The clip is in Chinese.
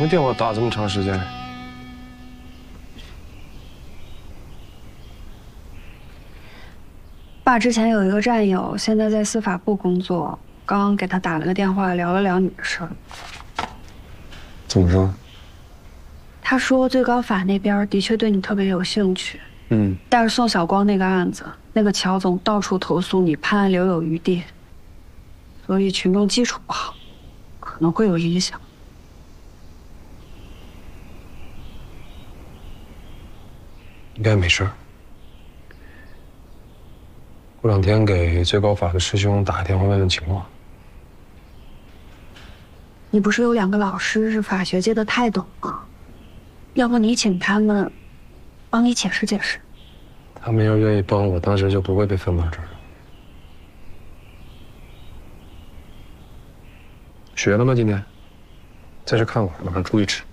么电话打这么长时间？ 爸之前有一个战友，现在在司法部工作，刚刚给他打了个电话，聊了聊你的事儿。 怎么说？ 他说最高法那边的确对你特别有兴趣，但是宋晓光那个案子，那个乔总到处投诉你，判案留有余地，所以群众基础不好，可能会有影响。 应该没事儿。过两天给最高法的师兄打个电话问问情况。 你不是有2个老师是法学界的泰斗吗？要不你请他们帮你解释解释。 他们要愿意帮我，当时就不会被分到这儿了。学了吗？今天？再去看会儿，晚上出去吃。